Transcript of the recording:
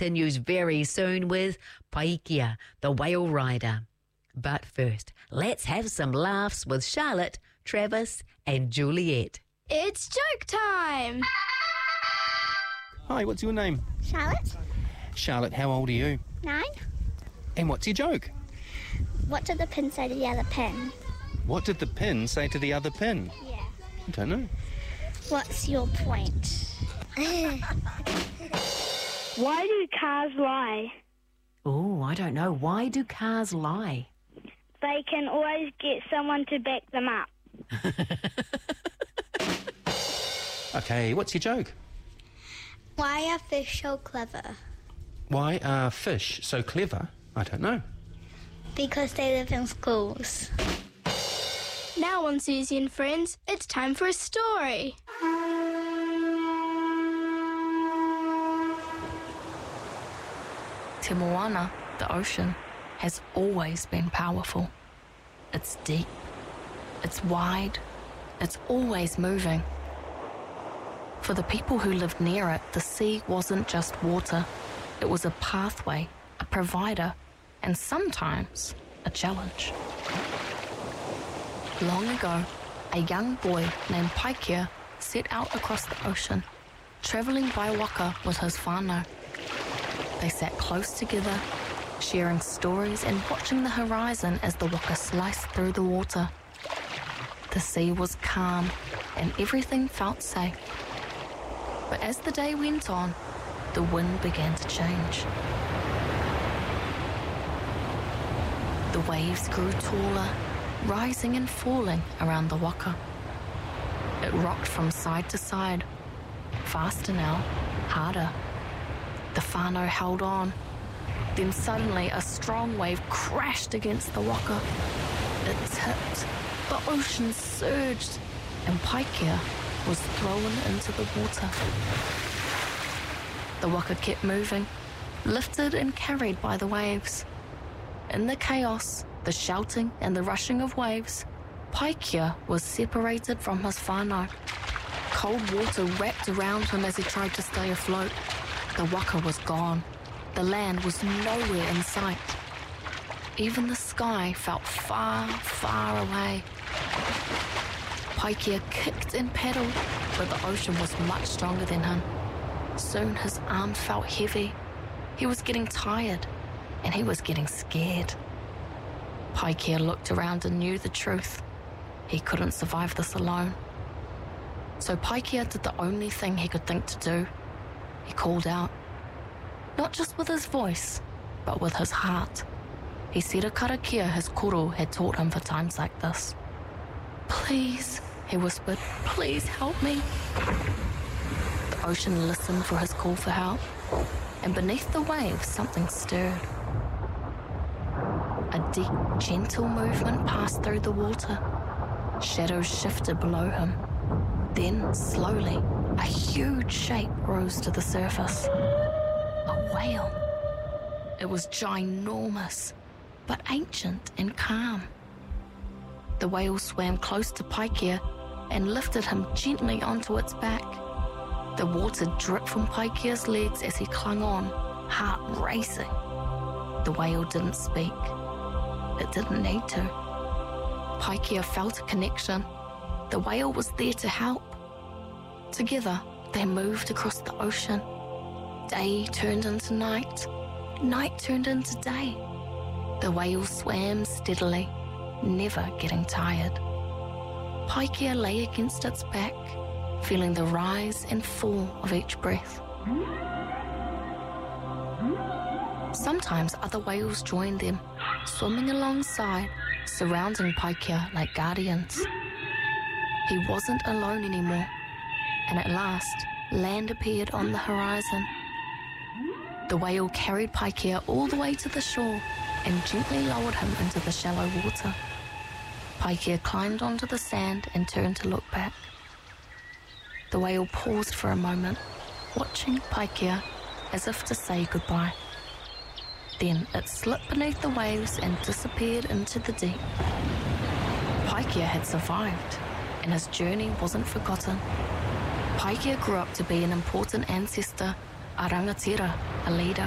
continues very soon with Paikea, the whale rider. But first, let's have some laughs with Charlotte, Travis and Juliet. It's joke time! Hi, what's your name? Charlotte, Charlotte, how old are you? 9. And what's your joke? What did the pin say to the other pin? What did the pin say to the other pin? Yeah. I don't know. What's your point? Why do cars lie? Oh, I don't know. Why do cars lie? They can always get someone to back them up. Okay, what's your joke? Why are fish so clever? Why are fish so clever? I don't know. Because they live in schools. Now on Susie and Friends, it's time for a story. Te Moana, the ocean, has always been powerful. It's deep, it's wide, it's always moving. For the people who lived near it, the sea wasn't just water. It was a pathway, a provider, and sometimes a challenge. Long ago, a young boy named Paikea set out across the ocean, travelling by waka with his whānau. They sat close together, sharing stories and watching the horizon as the waka sliced through the water. The sea was calm and everything felt safe. But as the day went on, the wind began to change. The waves grew taller, rising and falling around the waka. It rocked from side to side, faster now, harder. The whānau held on. Then suddenly a strong wave crashed against the waka. It tipped, the ocean surged, and Paikea was thrown into the water. The waka kept moving, lifted and carried by the waves. In the chaos, the shouting and the rushing of waves, Paikea was separated from his whānau. Cold water wrapped around him as he tried to stay afloat. The waka was gone. The land was nowhere in sight. Even the sky felt far, far away. Paikea kicked and paddled, but the ocean was much stronger than him. Soon his arms felt heavy. He was getting tired, and he was getting scared. Paikea looked around and knew the truth. He couldn't survive this alone. So Paikea did the only thing he could think to do. He called out, not just with his voice, but with his heart. He said a karakia his koro had taught him for times like this. Please, he whispered, please help me. The ocean listened for his call for help, and beneath the waves something stirred. A deep, gentle movement passed through the water. Shadows shifted below him. Then, slowly, a huge shape rose to the surface. A whale. It was ginormous, but ancient and calm. The whale swam close to Paikea and lifted him gently onto its back. The water dripped from Paikea's legs as he clung on, heart racing. The whale didn't speak. It didn't need to. Paikea felt a connection. The whale was there to help. Together, they moved across the ocean. Day turned into night. Night turned into day. The whale swam steadily, never getting tired. Paikea lay against its back, feeling the rise and fall of each breath. Sometimes other whales joined them, swimming alongside, surrounding Paikea like guardians. He wasn't alone anymore, and at last, land appeared on the horizon. The whale carried Paikea all the way to the shore and gently lowered him into the shallow water. Paikea climbed onto the sand and turned to look back. The whale paused for a moment, watching Paikea as if to say goodbye. Then it slipped beneath the waves and disappeared into the deep. Paikea had survived, and his journey wasn't forgotten. Paikea grew up to be an important ancestor, a rangatira, a leader.